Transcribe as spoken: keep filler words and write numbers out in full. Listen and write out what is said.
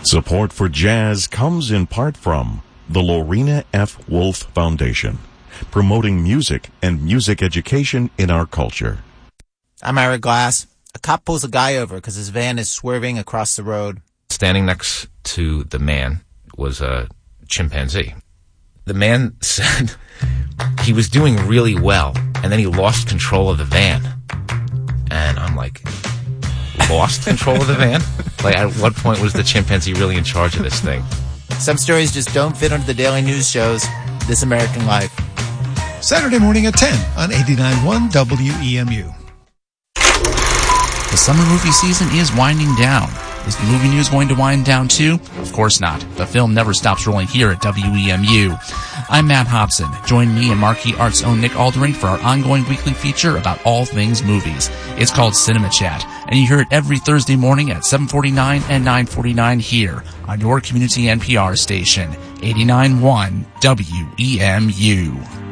Support for jazz comes in part from the Lorena F. Wolf Foundation, promoting music and music education in our culture. I'm Ira Glass. A cop pulls a guy over because his van is swerving across the road. Standing next to the man was a chimpanzee. The man said he was doing really well, and then he lost control of the van. And I'm like, lost control of the van? Like, at what point was the chimpanzee really in charge of this thing? Some stories just don't fit onto the daily news shows. This American Life. Saturday morning at ten on eighty-nine point one W E M U. The summer movie season is winding down. Is the movie news going to wind down too? Of course not. The film never stops rolling here at W E M U. I'm Matt Hobson. Join me and Marquee Arts' own Nick Aldering for our ongoing weekly feature about all things movies. It's called Cinema Chat, and you hear it every Thursday morning at seven forty-nine and nine forty-nine here on your community N P R station, eighty-nine point one W E M U.